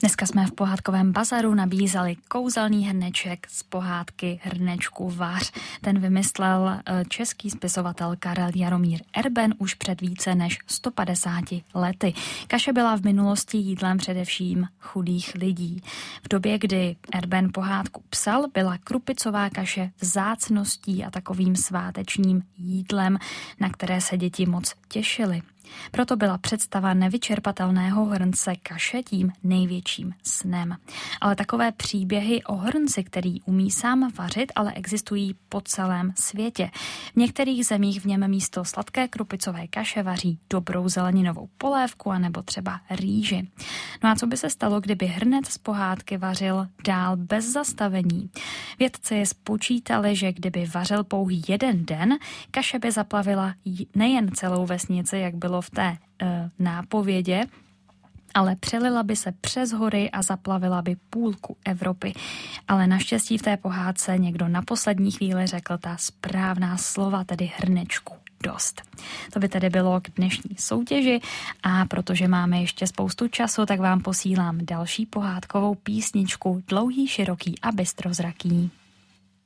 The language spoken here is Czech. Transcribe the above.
Dneska jsme v pohádkovém bazaru nabízeli kouzelný hrneček z pohádky Hrnečku vař. Ten vymyslel český spisovatel Karel Jaromír Erben už před více než 150 lety. Kaše byla v minulosti jídlem především chudých lidí. V době, kdy Erben pohádku psal, byla krupicová kaše vzácností a takovým svátečním jídlem, na které se děti moc těšily. Proto byla představa nevyčerpatelného hrnce kaše tím největším snem. Ale takové příběhy o hrnci, který umí sám vařit, ale existují po celém světě. V některých zemích v něm místo sladké krupicové kaše vaří dobrou zeleninovou polévku anebo třeba rýži. No a co by se stalo, kdyby hrnec z pohádky vařil dál bez zastavení? Vědci spočítali, že kdyby vařil pouhý jeden den, kaše by zaplavila nejen celou vesnici, jak bylo v té nápovědě, ale přelila by se přes hory a zaplavila by půlku Evropy. Ale naštěstí v té pohádce někdo na poslední chvíli řekl ta správná slova, tedy hrnečku dost. To by tedy bylo k dnešní soutěži a protože máme ještě spoustu času, tak vám posílám další pohádkovou písničku Dlouhý, široký a bystrozraký.